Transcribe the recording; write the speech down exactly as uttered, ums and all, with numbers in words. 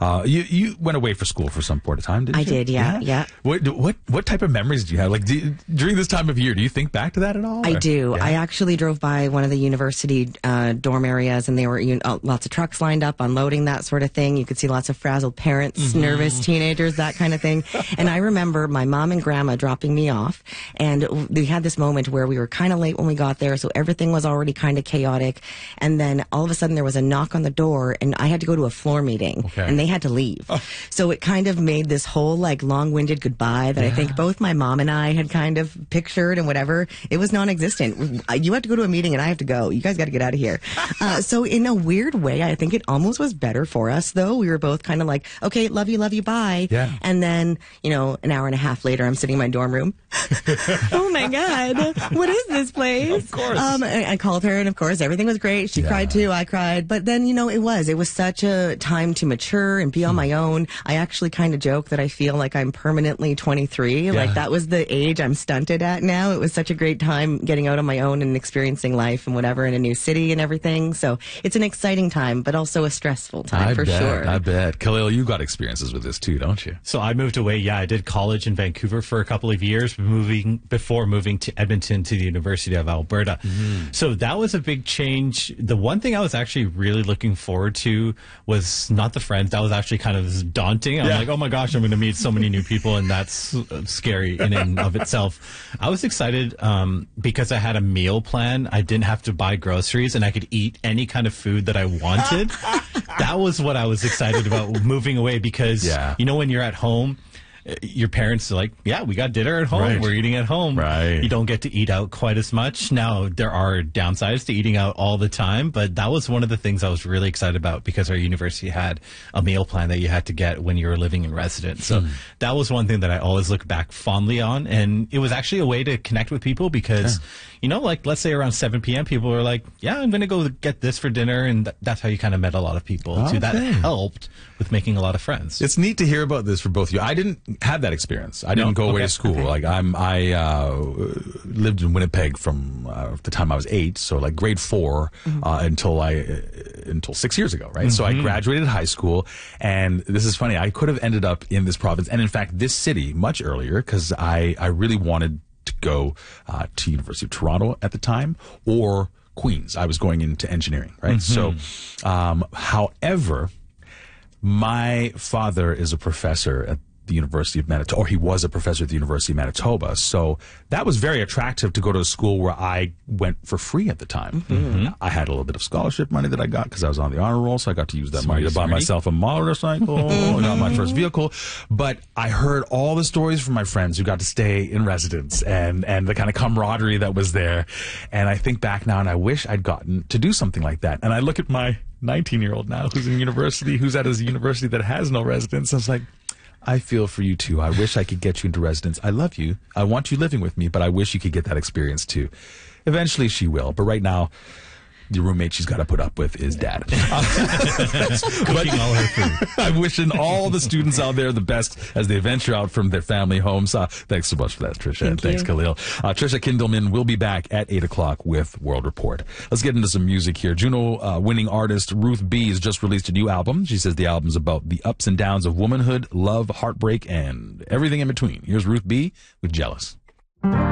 Uh, you you went away for school for some point of time, didn't I you? did, yeah, yeah. What what what type of memories do you have? Like do you, during this time of year, do you think back to that at all? I or? do. Yeah. I actually drove by one of the university uh, dorm areas, and there were you know, lots of trucks lined up, unloading, that sort of thing. You could see lots of frazzled parents, mm-hmm. nervous teenagers, that kind of thing. And I remember my mom and grandma dropping me off, and we had this moment where we were kind of late when we got there, so everything was already kind of chaotic. And then all of a sudden there was a knock on the door, and I had to go to a floor meeting, okay. and they had to leave. Oh. So it kind of made this whole like long-winded goodbye that yeah. I think both my mom and I had kind of pictured and whatever. It was non-existent. You have to go to a meeting and I have to go. You guys got to get out of here. Uh, so in a weird way, I think it almost was better for us, though. We were both kind of like, okay, love you, love you, bye. Yeah. And then, you know, an hour and a half later, I'm sitting in my dorm room. Oh my God, what is this place? Of course. Um, I, I called her, and of course, everything was great. She yeah. cried too. I cried. But then, you know, it was. It was such a time to mature and be on my own. I actually kind of joke that I feel like I'm permanently twenty-three. Yeah. Like that was the age I'm stunted at now. It was such a great time getting out on my own and experiencing life and whatever in a new city and everything. So it's an exciting time, but also a stressful time I for bet, sure. I bet. Khalil, you got experiences with this too, don't you? So I moved away. Yeah, I did college in Vancouver for a couple of years, moving before moving to Edmonton to the University of Alberta. Mm-hmm. So that was a big change. The one thing I was actually really looking forward to was not the friends. That was actually kind of daunting. I'm yeah. like, oh my gosh, I'm going to meet so many new people, and that's scary in and of itself. I was excited um, because I had a meal plan. I didn't have to buy groceries, and I could eat any kind of food that I wanted. That was what I was excited about moving away, because yeah. you know, when you're at home, your parents are like, yeah, we got dinner at home. Right. We're eating at home. Right. You don't get to eat out quite as much. Now, there are downsides to eating out all the time, but that was one of the things I was really excited about, because our university had a meal plan that you had to get when you were living in residence. So hmm. that was one thing that I always look back fondly on. And it was actually a way to connect with people, because, yeah. you know, like, let's say around seven p.m., people were like, yeah, I'm going to go get this for dinner. And th- that's how you kind of met a lot of people, okay. too. That helped with making a lot of friends. It's neat to hear about this for both of you. I didn't have that experience. I didn't no? go away okay. to school. Okay. Like I'm, I uh, lived in Winnipeg from uh, the time I was eight, so like grade four mm-hmm. uh, until I uh, until six years ago, right? Mm-hmm. So I graduated high school, and this is funny. I could have ended up in this province, and in fact, this city much earlier, because I I really wanted to go uh, to University of Toronto at the time, or Queens. I was going into engineering, right? Mm-hmm. So, um, however, my father is a professor at the University of Manitoba, or he was a professor at the University of Manitoba. So that was very attractive to go to a school where I went for free at the time. Mm-hmm. I had a little bit of scholarship money that I got because I was on the honor roll, so I got to use that Smarty, money to buy smarty. myself a motorcycle, got my first vehicle. But I heard all the stories from my friends who got to stay in residence, and, and the kind of camaraderie that was there. And I think back now, and I wish I'd gotten to do something like that. And I look at my nineteen-year-old now who's in university, who's at a university that has no residence. I was like, I feel for you too. I wish I could get you into residence. I love you. I want you living with me, but I wish you could get that experience too. Eventually she will, but right now, the roommate she's got to put up with is dad. Cooking all her food. I'm wishing all the students out there the best as they venture out from their family homes. Uh, thanks so much for that, Trisha. Thank and thanks, you. Khalil. Uh, Trisha Kindelman will be back at eight o'clock with World Report. Let's get into some music here. Juno uh, winning artist Ruth B has just released a new album. She says the album's about the ups and downs of womanhood, love, heartbreak, and everything in between. Here's Ruth B with Jealous.